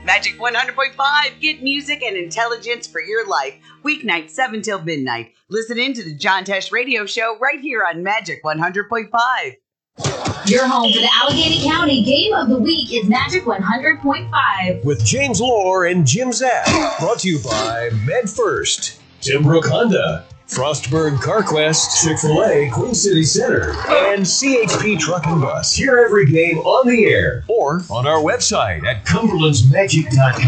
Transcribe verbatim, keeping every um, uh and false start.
Magic one hundred point five. Get music and intelligence for your life. Weeknights, seven till midnight. Listen in to the John Tesh Radio Show right here on Magic one hundred point five. Your home for the Allegheny County Game of the Week is Magic one hundred point five. With James Lohr and Jim Zapp. Brought to you by MedFirst, Timbrook Honda, Frostburg CarQuest, Chick-fil-A Queen City Center, and C H P Truck and Bus. Hear every game on the air or on our website at cumberlands magic dot com.